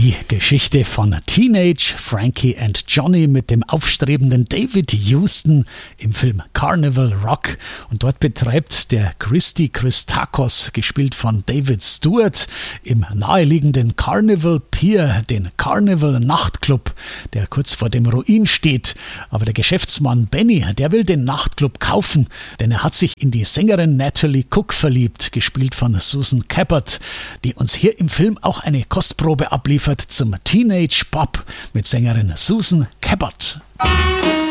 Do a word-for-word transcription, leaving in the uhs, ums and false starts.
Die Geschichte von Teenage Frankie and Johnny mit dem aufstrebenden David Houston im Film Carnival Rock. Und dort betreibt der Christy Christakos, gespielt von David Stewart, im naheliegenden Carnival Pier den Carnival Nachtclub, der kurz vor dem Ruin steht. Aber der Geschäftsmann Benny, der will den Nachtclub kaufen, denn er hat sich in die Sängerin Natalie Cook verliebt, gespielt von Susan Cabot, die uns hier im Film auch eine Kostprobe abliefert zum Teenage Pop mit Sängerin Susan Cabot.